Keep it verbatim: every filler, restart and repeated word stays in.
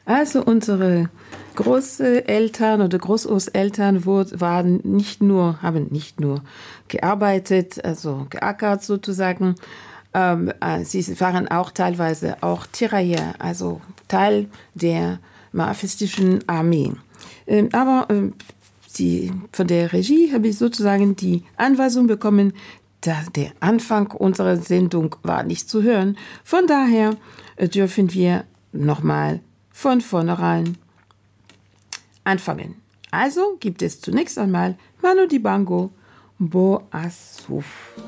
Also unsere Großeltern oder Großgroßeltern wurden, waren nicht nur, haben nicht nur gearbeitet, also geackert sozusagen, ähm, äh, sie waren auch teilweise auch Tirailleurs, also Teil der maoistischen Armee. Ähm, aber ähm, die, von der Regie habe ich sozusagen die Anweisung bekommen, da der Anfang unserer Sendung war nicht zu hören. Von daher äh, dürfen wir nochmal von vornherein anfangen. Also gibt es zunächst einmal Manu Dibango, Bo Assouf.